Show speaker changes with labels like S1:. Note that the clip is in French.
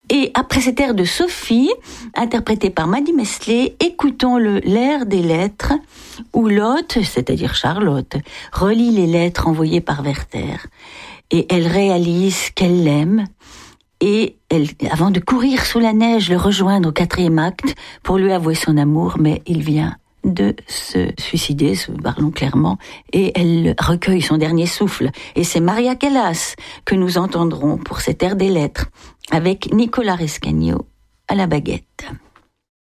S1: Et après cet air de Sophie, interprété par Maddy Messelet, écoutons l'air des lettres, où l'hôte, c'est-à-dire Charlotte, relit les lettres envoyées par Werther. Et elle réalise qu'elle l'aime, et avant de courir sous la neige, le rejoindre au 4e acte pour lui avouer son amour, mais il vient de se suicider, parlons clairement, et elle recueille son dernier souffle. Et c'est Maria Callas que nous entendrons pour cet air des lettres, avec Nicolas Rescagno à la baguette.